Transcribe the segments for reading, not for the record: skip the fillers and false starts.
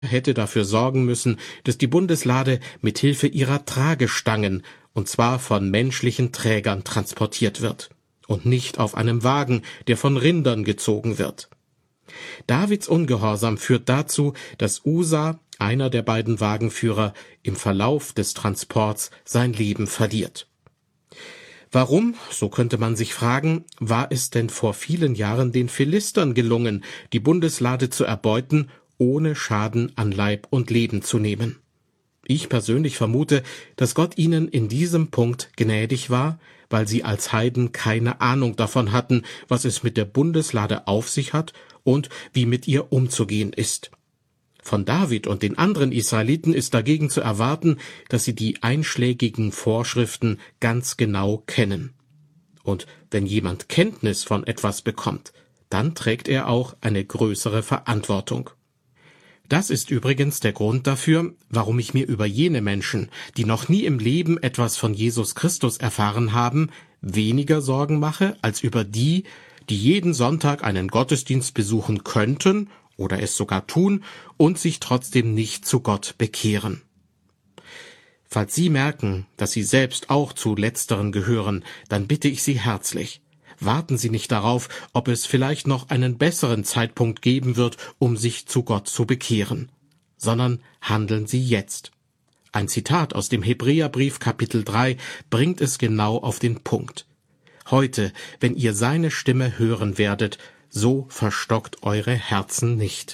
hätte dafür sorgen müssen, dass die Bundeslade mit Hilfe ihrer Tragestangen, und zwar von menschlichen Trägern, transportiert wird und nicht auf einem Wagen, der von Rindern gezogen wird. Davids Ungehorsam führt dazu, dass Usa, einer der beiden Wagenführer, im Verlauf des Transports sein Leben verliert. Warum, so könnte man sich fragen, war es denn vor vielen Jahren den Philistern gelungen, die Bundeslade zu erbeuten, ohne Schaden an Leib und Leben zu nehmen? Ich persönlich vermute, dass Gott ihnen in diesem Punkt gnädig war, weil sie als Heiden keine Ahnung davon hatten, was es mit der Bundeslade auf sich hat und wie mit ihr umzugehen ist. Von David und den anderen Israeliten ist dagegen zu erwarten, dass sie die einschlägigen Vorschriften ganz genau kennen. Und wenn jemand Kenntnis von etwas bekommt, dann trägt er auch eine größere Verantwortung. Das ist übrigens der Grund dafür, warum ich mir über jene Menschen, die noch nie im Leben etwas von Jesus Christus erfahren haben, weniger Sorgen mache, als über die, die jeden Sonntag einen Gottesdienst besuchen könnten oder es sogar tun und sich trotzdem nicht zu Gott bekehren. Falls Sie merken, dass Sie selbst auch zu Letzteren gehören, dann bitte ich Sie herzlich: Warten Sie nicht darauf, ob es vielleicht noch einen besseren Zeitpunkt geben wird, um sich zu Gott zu bekehren, sondern handeln Sie jetzt. Ein Zitat aus dem Hebräerbrief Kapitel 3 bringt es genau auf den Punkt. Heute, wenn ihr seine Stimme hören werdet, so verstockt eure Herzen nicht.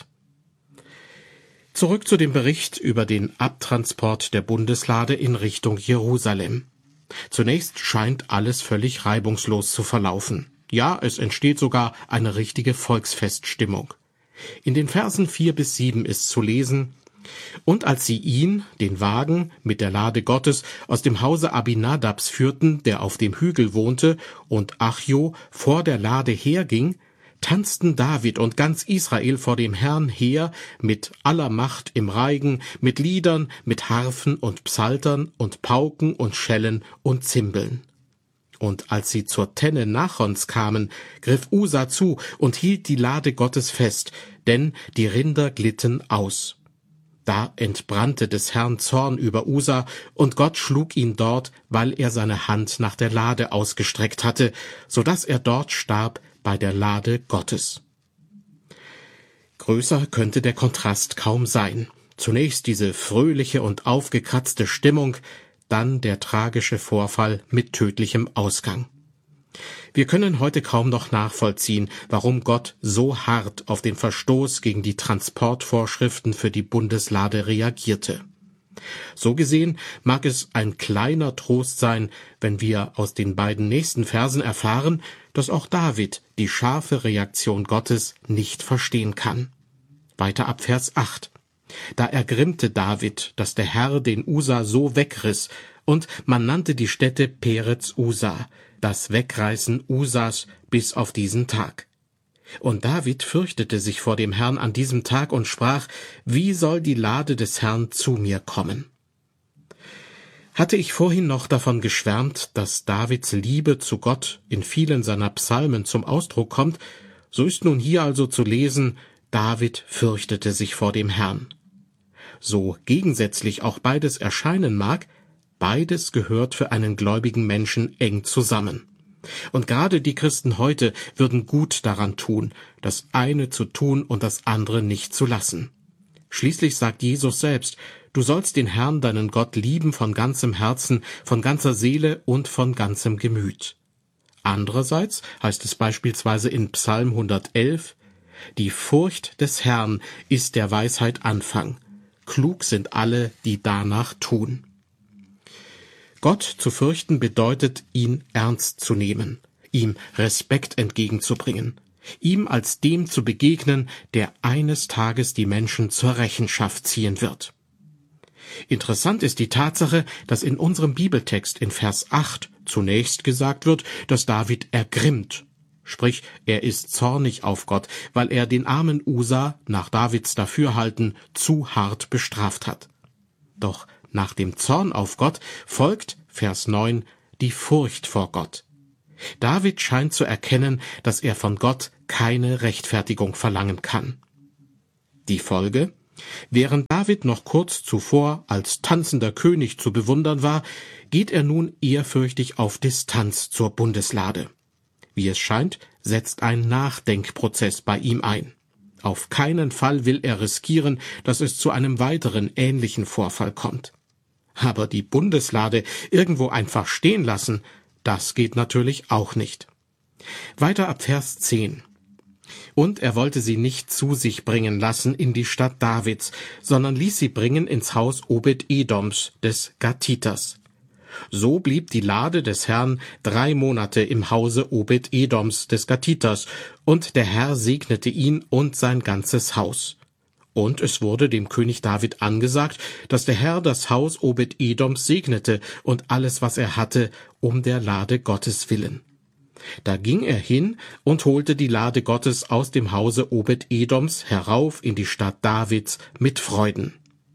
Zurück zu dem Bericht über den Abtransport der Bundeslade in Richtung Jerusalem. Zunächst scheint alles völlig reibungslos zu verlaufen. Ja, es entsteht sogar eine richtige Volksfeststimmung. In den Versen 4-7 ist zu lesen: Und als sie ihn, den Wagen, mit der Lade Gottes aus dem Hause Abinadabs führten, der auf dem Hügel wohnte, und Achjo vor der Lade herging, tanzten David und ganz Israel vor dem Herrn her mit aller Macht im Reigen, mit Liedern, mit Harfen und Psaltern und Pauken und Schellen und Zimbeln. Und als sie zur Tenne Nachons kamen, griff Usa zu und hielt die Lade Gottes fest, denn die Rinder glitten aus. Da entbrannte des Herrn Zorn über Usa, und Gott schlug ihn dort, weil er seine Hand nach der Lade ausgestreckt hatte, so dass er dort starb bei der Lade Gottes. Größer könnte der Kontrast kaum sein. Zunächst diese fröhliche und aufgekratzte Stimmung, dann der tragische Vorfall mit tödlichem Ausgang. Wir können heute kaum noch nachvollziehen, warum Gott so hart auf den Verstoß gegen die Transportvorschriften für die Bundeslade reagierte. So gesehen mag es ein kleiner Trost sein, wenn wir aus den beiden nächsten Versen erfahren, dass auch David die scharfe Reaktion Gottes nicht verstehen kann. Weiter ab Vers 8. Da ergrimmte David, dass der Herr den Usa so wegriss, und man nannte die Stätte Perez Usa, das Wegreißen Usas bis auf diesen Tag. Und David fürchtete sich vor dem Herrn an diesem Tag und sprach: Wie soll die Lade des Herrn zu mir kommen? Hatte ich vorhin noch davon geschwärmt, dass Davids Liebe zu Gott in vielen seiner Psalmen zum Ausdruck kommt, so ist nun hier also zu lesen: David fürchtete sich vor dem Herrn. So gegensätzlich auch beides erscheinen mag, beides gehört für einen gläubigen Menschen eng zusammen. Und gerade die Christen heute würden gut daran tun, das eine zu tun und das andere nicht zu lassen. Schließlich sagt Jesus selbst: Du sollst den Herrn, deinen Gott, lieben von ganzem Herzen, von ganzer Seele und von ganzem Gemüt. Andererseits heißt es beispielsweise in Psalm 111: Die Furcht des Herrn ist der Weisheit Anfang. Klug sind alle, die danach tun. Gott zu fürchten bedeutet, ihn ernst zu nehmen, ihm Respekt entgegenzubringen, ihm als dem zu begegnen, der eines Tages die Menschen zur Rechenschaft ziehen wird. Interessant ist die Tatsache, dass in unserem Bibeltext in Vers 8 zunächst gesagt wird, dass David ergrimmt, sprich, er ist zornig auf Gott, weil er den armen Usa nach Davids Dafürhalten zu hart bestraft hat. Doch nach dem Zorn auf Gott folgt, Vers 9, die Furcht vor Gott. David scheint zu erkennen, dass er von Gott keine Rechtfertigung verlangen kann. Die Folge? Während David noch kurz zuvor als tanzender König zu bewundern war, geht er nun ehrfürchtig auf Distanz zur Bundeslade. Wie es scheint, setzt ein Nachdenkprozess bei ihm ein. Auf keinen Fall will er riskieren, dass es zu einem weiteren ähnlichen Vorfall kommt. Aber die Bundeslade irgendwo einfach stehen lassen, das geht natürlich auch nicht. Weiter ab Vers 10. Und er wollte sie nicht zu sich bringen lassen in die Stadt Davids, sondern ließ sie bringen ins Haus Obed-Edoms, des Gatiters. So blieb die Lade des Herrn 3 Monate im Hause Obed-Edoms, des Gatiters, und der Herr segnete ihn und sein ganzes Haus. Und es wurde dem König David angesagt, dass der Herr das Haus Obed-Edoms segnete und alles, was er hatte, um der Lade Gottes willen. Da ging er hin und holte die Lade Gottes aus dem Hause Obed-Edoms herauf in die Stadt Davids mit Freuden.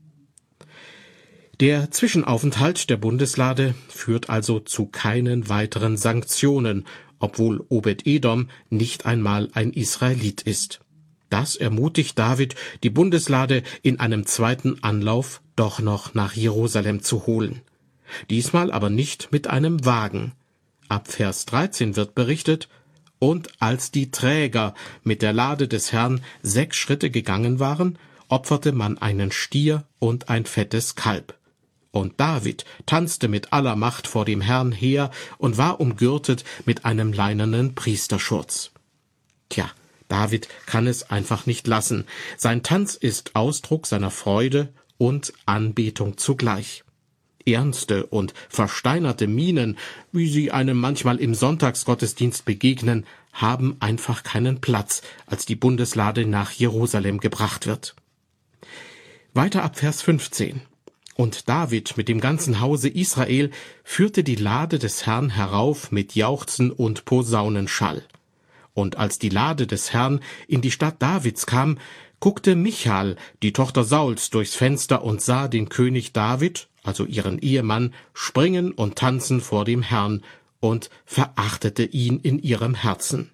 Der Zwischenaufenthalt der Bundeslade führt also zu keinen weiteren Sanktionen, obwohl Obed-Edom nicht einmal ein Israelit ist. Das ermutigt David, die Bundeslade in einem zweiten Anlauf doch noch nach Jerusalem zu holen. Diesmal aber nicht mit einem Wagen. Ab Vers 13 wird berichtet: Und als die Träger mit der Lade des Herrn 6 Schritte gegangen waren, opferte man einen Stier und ein fettes Kalb. Und David tanzte mit aller Macht vor dem Herrn her und war umgürtet mit einem leinenen Priesterschurz. Tja, David kann es einfach nicht lassen. Sein Tanz ist Ausdruck seiner Freude und Anbetung zugleich. Ernste und versteinerte Mienen, wie sie einem manchmal im Sonntagsgottesdienst begegnen, haben einfach keinen Platz, als die Bundeslade nach Jerusalem gebracht wird. Weiter ab Vers 15. Und David mit dem ganzen Hause Israel führte die Lade des Herrn herauf mit Jauchzen und Posaunenschall. Und als die Lade des Herrn in die Stadt Davids kam, guckte Michal, die Tochter Sauls, durchs Fenster und sah den König David, also ihren Ehemann, springen und tanzen vor dem Herrn und verachtete ihn in ihrem Herzen.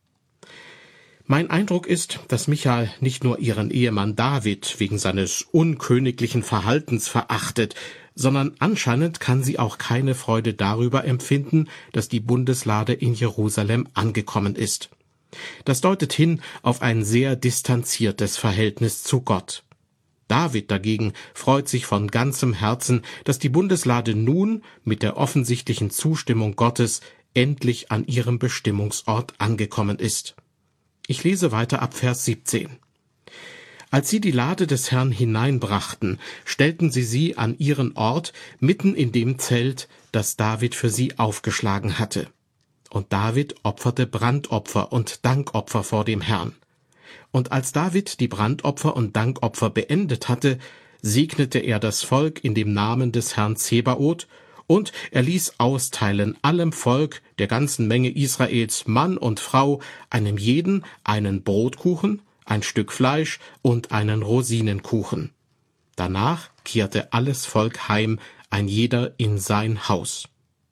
Mein Eindruck ist, dass Michal nicht nur ihren Ehemann David wegen seines unköniglichen Verhaltens verachtet, sondern anscheinend kann sie auch keine Freude darüber empfinden, dass die Bundeslade in Jerusalem angekommen ist. Das deutet hin auf ein sehr distanziertes Verhältnis zu Gott. David dagegen freut sich von ganzem Herzen, dass die Bundeslade nun mit der offensichtlichen Zustimmung Gottes endlich an ihrem Bestimmungsort angekommen ist. Ich lese weiter ab Vers 17. Als sie die Lade des Herrn hineinbrachten, stellten sie an ihren Ort mitten in dem Zelt, das David für sie aufgeschlagen hatte. Und David opferte Brandopfer und Dankopfer vor dem Herrn. Und als David die Brandopfer und Dankopfer beendet hatte, segnete er das Volk in dem Namen des Herrn Zebaoth, und er ließ austeilen allem Volk, der ganzen Menge Israels, Mann und Frau, einem jeden einen Brotkuchen, ein Stück Fleisch und einen Rosinenkuchen. Danach kehrte alles Volk heim, ein jeder in sein Haus.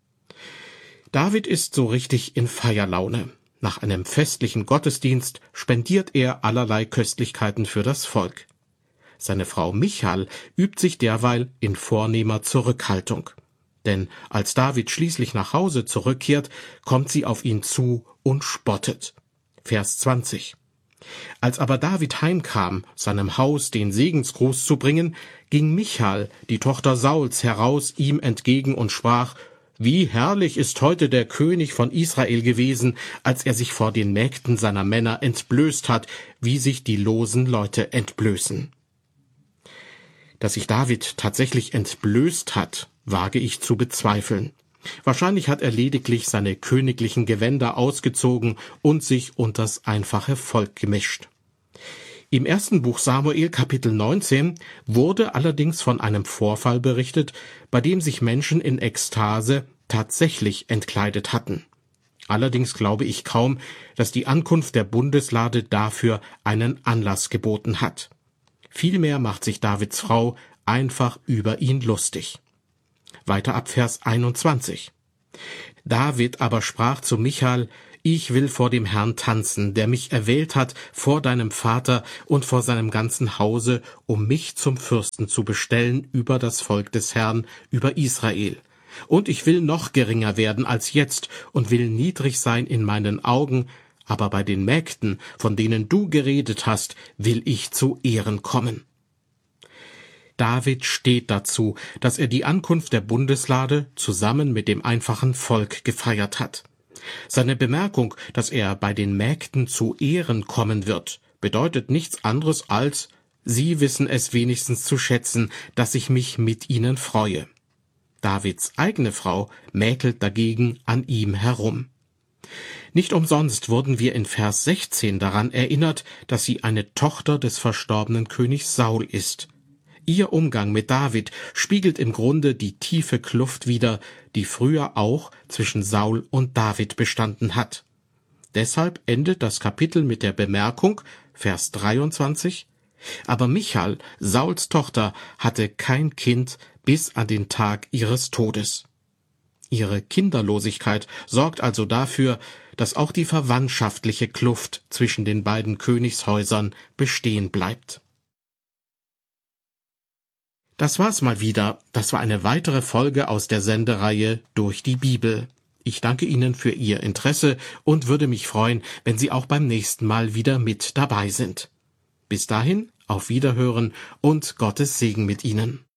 David ist so richtig in Feierlaune. Nach einem festlichen Gottesdienst spendiert er allerlei Köstlichkeiten für das Volk. Seine Frau Michal übt sich derweil in vornehmer Zurückhaltung. Denn als David schließlich nach Hause zurückkehrt, kommt sie auf ihn zu und spottet. Vers 20. Als aber David heimkam, seinem Haus den Segensgruß zu bringen, ging Michal, die Tochter Sauls, heraus ihm entgegen und sprach: Wie herrlich ist heute der König von Israel gewesen, als er sich vor den Mägden seiner Männer entblößt hat, wie sich die losen Leute entblößen. Dass sich David tatsächlich entblößt hat, wage ich zu bezweifeln. Wahrscheinlich hat er lediglich seine königlichen Gewänder ausgezogen und sich unters einfache Volk gemischt. Im 1. Buch Samuel, Kapitel 19, wurde allerdings von einem Vorfall berichtet, bei dem sich Menschen in Ekstase tatsächlich entkleidet hatten. Allerdings glaube ich kaum, dass die Ankunft der Bundeslade dafür einen Anlass geboten hat. Vielmehr macht sich Davids Frau einfach über ihn lustig. Weiter ab Vers 21. David aber sprach zu Michal: Ich will vor dem Herrn tanzen, der mich erwählt hat vor deinem Vater und vor seinem ganzen Hause, um mich zum Fürsten zu bestellen über das Volk des Herrn, über Israel. Und ich will noch geringer werden als jetzt und will niedrig sein in meinen Augen, aber bei den Mägden, von denen du geredet hast, will ich zu Ehren kommen. David steht dazu, dass er die Ankunft der Bundeslade zusammen mit dem einfachen Volk gefeiert hat. Seine Bemerkung, dass er bei den Mägden zu Ehren kommen wird, bedeutet nichts anderes als, sie wissen es wenigstens zu schätzen, dass ich mich mit ihnen freue. Davids eigene Frau mäkelt dagegen an ihm herum. Nicht umsonst wurden wir in Vers 16 daran erinnert, dass sie eine Tochter des verstorbenen Königs Saul ist. Ihr Umgang mit David spiegelt im Grunde die tiefe Kluft wider, die früher auch zwischen Saul und David bestanden hat. Deshalb endet das Kapitel mit der Bemerkung, Vers 23, aber Michal, Sauls Tochter, hatte kein Kind bis an den Tag ihres Todes. Ihre Kinderlosigkeit sorgt also dafür, dass auch die verwandtschaftliche Kluft zwischen den beiden Königshäusern bestehen bleibt. Das war's mal wieder. Das war eine weitere Folge aus der Sendereihe Durch die Bibel. Ich danke Ihnen für Ihr Interesse und würde mich freuen, wenn Sie auch beim nächsten Mal wieder mit dabei sind. Bis dahin, auf Wiederhören und Gottes Segen mit Ihnen.